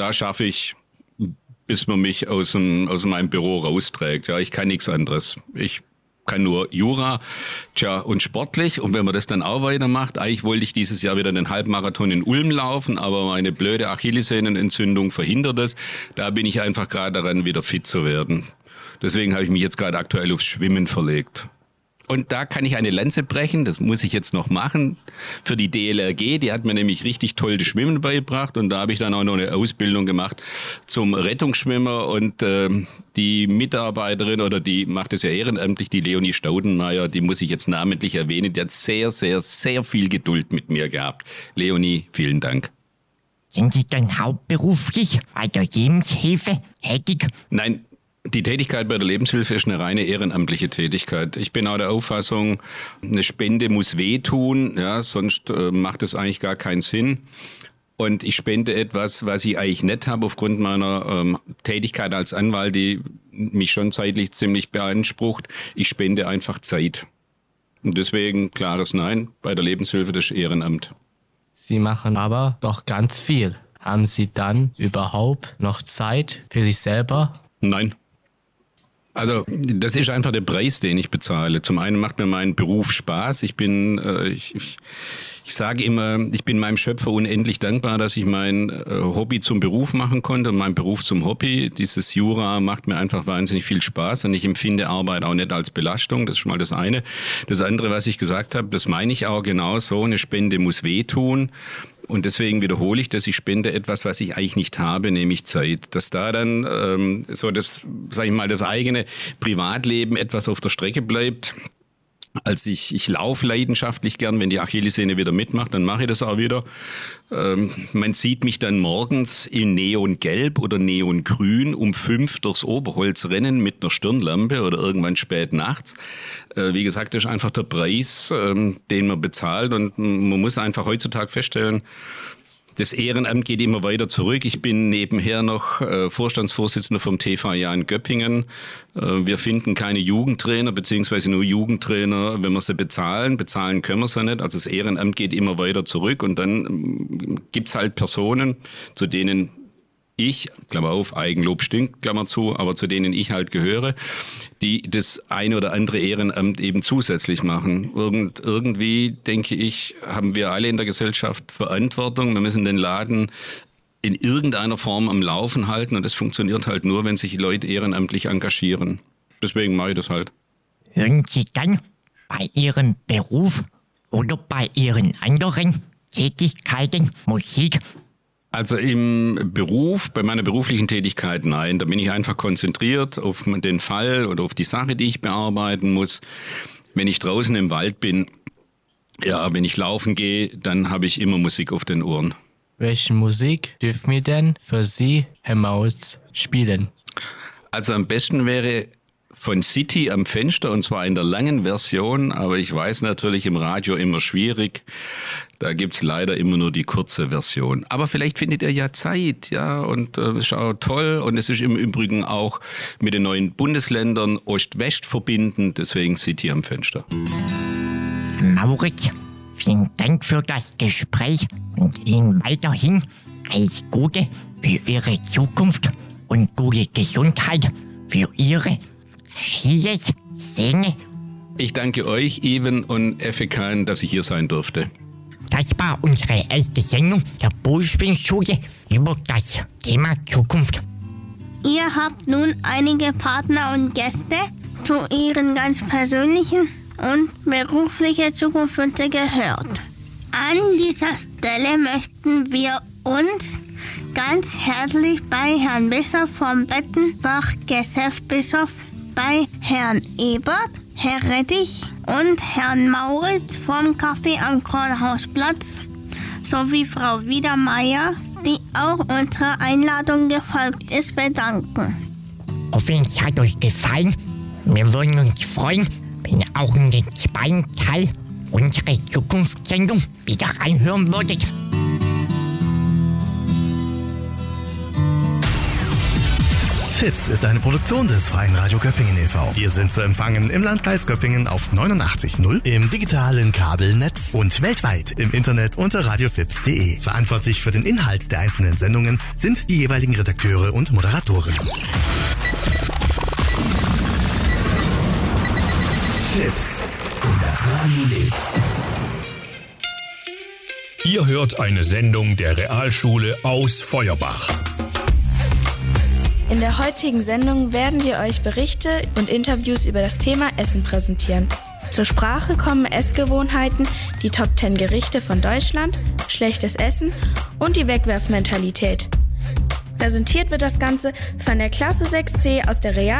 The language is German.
da schaffe ich, bis man mich aus meinem Büro rausträgt. Ja, ich kann nichts anderes. Ich kann nur Jura, und sportlich. Und wenn man das dann auch weitermacht, eigentlich wollte ich dieses Jahr wieder den Halbmarathon in Ulm laufen, aber meine blöde Achillessehnenentzündung verhindert es. Da bin ich einfach gerade daran, wieder fit zu werden. Deswegen habe ich mich jetzt gerade aktuell aufs Schwimmen verlegt. Und da kann ich eine Lanze brechen, das muss ich jetzt noch machen, für die DLRG. Die hat mir nämlich richtig toll das Schwimmen beigebracht und da habe ich dann auch noch eine Ausbildung gemacht zum Rettungsschwimmer und die Mitarbeiterin, oder die macht es ja ehrenamtlich, die Leonie Staudenmeier, die muss ich jetzt namentlich erwähnen, die hat sehr, sehr, sehr viel Geduld mit mir gehabt. Leonie, vielen Dank. Sind Sie dann hauptberuflich bei der Lebenshilfe tätig? Nein. Die Tätigkeit bei der Lebenshilfe ist eine reine ehrenamtliche Tätigkeit. Ich bin auch der Auffassung, eine Spende muss wehtun, ja, sonst macht es eigentlich gar keinen Sinn. Und ich spende etwas, was ich eigentlich nicht habe aufgrund meiner Tätigkeit als Anwalt, die mich schon zeitlich ziemlich beansprucht. Ich spende einfach Zeit. Und deswegen klares Nein bei der Lebenshilfe, das ist Ehrenamt. Sie machen aber doch ganz viel. Haben Sie dann überhaupt noch Zeit für sich selber? Nein. Also das ist einfach der Preis, den ich bezahle. Zum einen macht mir mein Beruf Spaß. Ich sage immer, ich bin meinem Schöpfer unendlich dankbar, dass ich mein Hobby zum Beruf machen konnte und mein Beruf zum Hobby. Dieses Jura macht mir einfach wahnsinnig viel Spaß und ich empfinde Arbeit auch nicht als Belastung. Das ist schon mal das eine. Das andere, was ich gesagt habe, das meine ich auch genau so. Eine Spende muss wehtun. Und deswegen wiederhole ich das, ich spende etwas, was ich eigentlich nicht habe, nämlich Zeit. Dass da dann das eigene Privatleben etwas auf der Strecke bleibt. Also ich laufe leidenschaftlich gern, wenn die Achillessehne wieder mitmacht, dann mache ich das auch wieder. Man sieht mich dann morgens in Neongelb oder Neongrün um 5 durchs Oberholz rennen mit einer Stirnlampe oder irgendwann spät nachts. Wie gesagt, das ist einfach der Preis, den man bezahlt und man muss einfach heutzutage feststellen, das Ehrenamt geht immer weiter zurück. Ich bin nebenher noch Vorstandsvorsitzender vom TV Jahn Göppingen. Wir finden keine Jugendtrainer, beziehungsweise nur Jugendtrainer, wenn wir sie bezahlen. Bezahlen können wir sie nicht. Also das Ehrenamt geht immer weiter zurück. Und dann gibt's halt Personen, zu denen ich, Klammer auf, Eigenlob stinkt, Klammer zu, aber zu denen ich halt gehöre, die das eine oder andere Ehrenamt eben zusätzlich machen. Irgendwie, denke ich, haben wir alle in der Gesellschaft Verantwortung. Wir müssen den Laden in irgendeiner Form am Laufen halten und das funktioniert halt nur, wenn sich Leute ehrenamtlich engagieren. Deswegen mache ich das halt. Hören Sie dann bei Ihrem Beruf oder bei Ihren anderen Tätigkeiten Musik? Also im Beruf, bei meiner beruflichen Tätigkeit, nein. Da bin ich einfach konzentriert auf den Fall oder auf die Sache, die ich bearbeiten muss. Wenn ich draußen im Wald bin, ja, wenn ich laufen gehe, dann habe ich immer Musik auf den Ohren. Welche Musik dürfen wir denn für Sie, Herr Mautz, spielen? Also am besten wäre von City am Fenster, und zwar in der langen Version, aber ich weiß natürlich im Radio immer schwierig. Da gibt's leider immer nur die kurze Version. Aber vielleicht findet ihr ja Zeit, ja, und ist auch toll. Und es ist im Übrigen auch mit den neuen Bundesländern Ost-West verbindend, deswegen City am Fenster. Mauritz, vielen Dank für das Gespräch und Ihnen weiterhin alles Gute für Ihre Zukunft und gute Gesundheit für Ihre Achillessehne. Ich danke euch, Even und Effe Kahn, dass ich hier sein durfte. Das war unsere erste Sendung der Bullspin-Schule über das Thema Zukunft. Ihr habt nun einige Partner und Gäste zu ihren ganz persönlichen und beruflichen Zukunftswünsche gehört. An dieser Stelle möchten wir uns ganz herzlich bei Herrn Bischof vom Bettenbach-Gesellschaftsbischof, bei Herrn Ebert, Herr Rettich und Herrn Mauritz vom Café am Kornhausplatz sowie Frau Wiedermeier, die auch unserer Einladung gefolgt ist, bedanken. Hoffentlich es hat euch gefallen. Wir würden uns freuen, wenn ihr auch in den zweiten Teil unserer Zukunftssendung wieder reinhören würdet. FIPS ist eine Produktion des Freien Radio Göppingen e.V. Wir sind zu empfangen im Landkreis Göppingen auf 89.0, im digitalen Kabelnetz und weltweit im Internet unter radiofips.de. Verantwortlich für den Inhalt der einzelnen Sendungen sind die jeweiligen Redakteure und Moderatoren. FIPS. Und das Radio lebt. Ihr hört eine Sendung der Realschule aus Feuerbach. In der heutigen Sendung werden wir euch Berichte und Interviews über das Thema Essen präsentieren. Zur Sprache kommen Essgewohnheiten, die Top 10 Gerichte von Deutschland, schlechtes Essen und die Wegwerfmentalität. Präsentiert wird das Ganze von der Klasse 6c aus der Real